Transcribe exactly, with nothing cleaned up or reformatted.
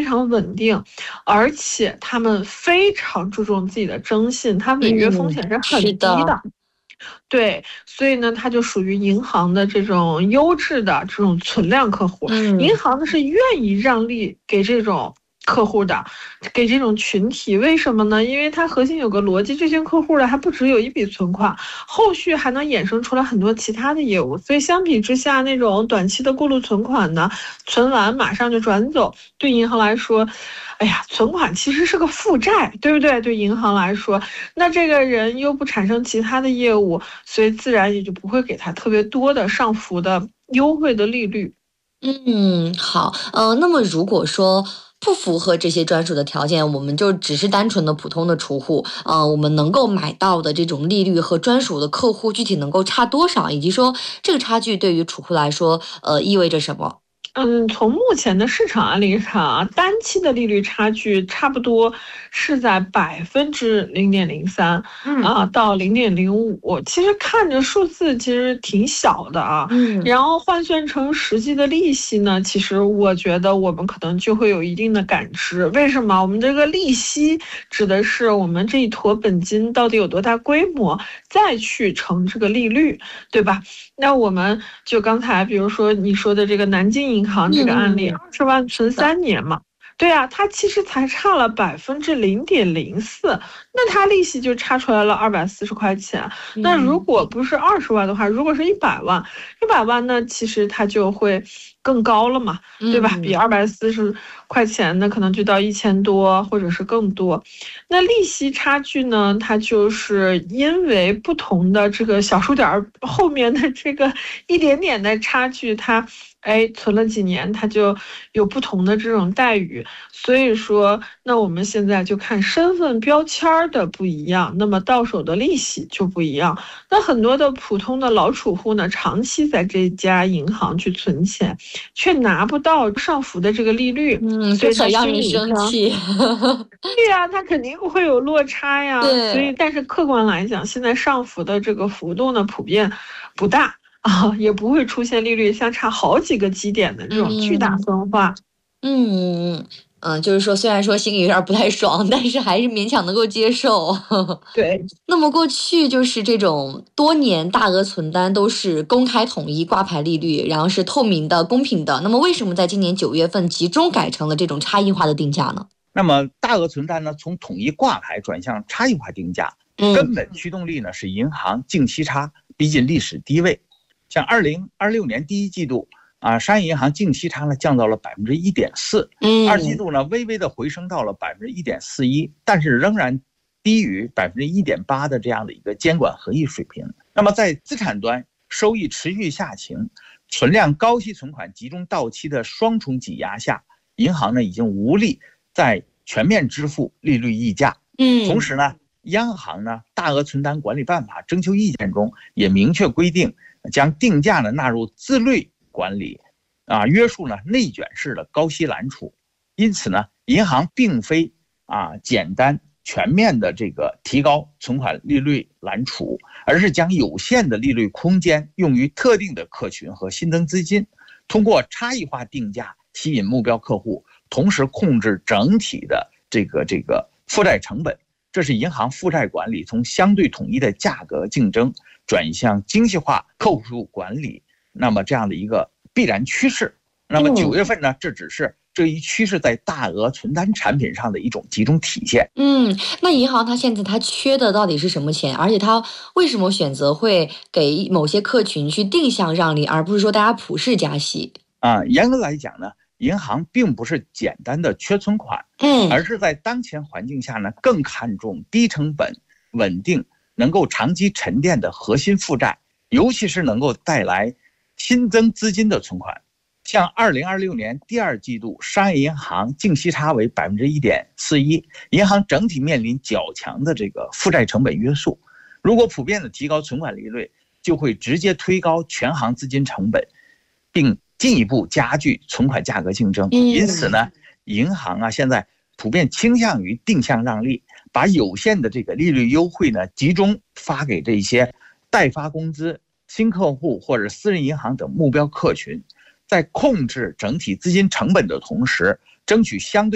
常稳定，而且他们非常注重自己的征信，它违约风险是很低的。嗯，是的。对，所以呢，它就属于银行的这种优质的这种存量客户。嗯，银行呢是愿意让利给这种客户的，给这种群体。为什么呢？因为它核心有个逻辑，这些客户呢还不只有一笔存款，后续还能衍生出来很多其他的业务。所以相比之下，那种短期的过路存款呢，存完马上就转走，对银行来说，哎呀，存款其实是个负债，对不对？对银行来说，那这个人又不产生其他的业务，所以自然也就不会给他特别多的上浮的优惠的利率。 嗯，好，呃，那么如果说不符合这些专属的条件，我们就只是单纯的普通的储户，呃，我们能够买到的这种利率和专属的客户具体能够差多少，以及说这个差距对于储户来说，呃，意味着什么？ 嗯，从目前的市场案例上啊，单期的利率差距差不多是在百分之零点零三啊到零点零五，其实看着数字其实挺小的啊。嗯，然后换算成实际的利息呢，其实我觉得我们可能就会有一定的感知。为什么？我们这个利息指的是我们这一坨本金到底有多大规模，再去乘这个利率，对吧？那我们就刚才比如说你说的这个南京银行这个案例，二十万存三年嘛，对啊，它其实才差了百分之零点零四，那它利息就差出来了二百四十块钱。那如果不是二十万的话，如果是一百万，一百万呢，其实它就会更高了嘛，对吧？比二百四十块钱呢，可能就到一千多，或者是更多。那利息差距呢，它就是因为不同的这个小数点后面的这个一点点的差距，它哎存了几年，它就有不同的这种待遇。所以说，那我们现在就看身份标签的不一样，那么到手的利息就不一样。那很多的普通的老储户呢，长期在这家银行去存钱，却拿不到上浮的这个利率， 嗯， 所以他这很让人心理上， 生气。 对呀，他肯定会有落差呀。所以， 对， 但是客观来讲，现在上浮的这个幅度呢，普遍不大啊，也不会出现利率相差好几个基点的这种巨大分化。 嗯嗯，就是说，虽然说心里有点不太爽，但是还是勉强能够接受。 对， 那么过去就是这种多年大额存单都是公开统一挂牌利率，然后是透明的、公平的。那么为什么在今年九月份集中改成了这种差异化的定价呢？ 那么大额存单呢，从统一挂牌转向差异化定价，根本驱动力呢是银行净息差逼近历史低位。像二零二六年第一季度啊，商业银行净息差呢降到了百分之一点四，二季度呢微微的回升到了百分之一点四一，但是仍然低于百分之一点八的这样的一个监管合意水平。那么在资产端收益持续下行，存量高息存款集中到期的双重挤压下，银行呢已经无力在全面支付利率溢价。嗯，同时呢，央行呢大额存单管理办法征求意见中也明确规定，将定价呢纳入自律管理，啊，约束呢内卷式的高息揽储。因此呢，银行并非啊简单全面的这个提高存款利率揽储，而是将有限的利率空间用于特定的客群和新增资金，通过差异化定价吸引目标客户，同时控制整体的这个这个负债成本。这是银行负债管理从相对统一的价格竞争转向精细化客户数管理，那么这样的一个必然趋势。那么九月份呢，这只是这一趋势在大额存单产品上的一种集中体现。 嗯，那银行它现在它缺的到底是什么钱？而且它为什么选择会给某些客群去定向让利，而不是说大家普世加息？ 啊，严格来讲呢，银行并不是简单的缺存款，嗯，而是在当前环境下呢，更看重低成本、稳定、能够长期沉淀的核心负债，尤其是能够带来新增资金的存款。像二零二六年第二季度，商业银行净息差为百分之一点四一，银行整体面临较强的这个负债成本约束。如果普遍的提高存款利率，就会直接推高全行资金成本，并进一步加剧存款价格竞争。因此呢，银行啊现在普遍倾向于定向让利，把有限的这个利率优惠呢集中发给这些代发工资、新客户或者私人银行等目标客群，在控制整体资金成本的同时，争取相对